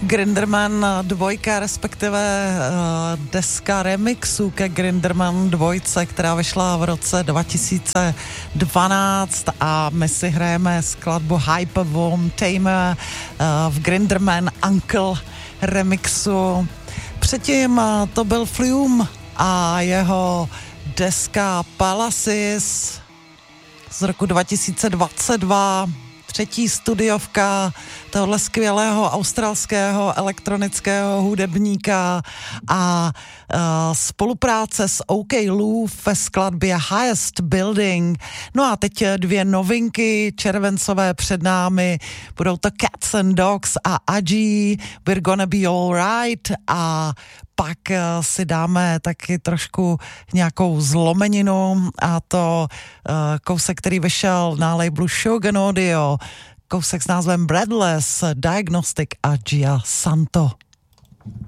Grinderman 2, respektive deska remixu ke Grinderman 2, která vyšla v roce 2012 a my si hrajeme skladbu Hyperworm Tamer v Grinderman Uncle remixu. Předtím to byl Flume a jeho deska Palaces z roku 2022, třetí studiovka tohle skvělého australského elektronického hudebníka a spolupráce s OK Lou ve skladbě Highest Building. No a teď 2 novinky červencové před námi, budou to Cats and Dogs a Aji, We're Gonna Be Alright, a pak si dáme taky trošku nějakou zlomeninu, a to kousek, který vyšel na labelu Shogun Audio, kousek s názvem Breadless, Diagnostic a Gia Santo.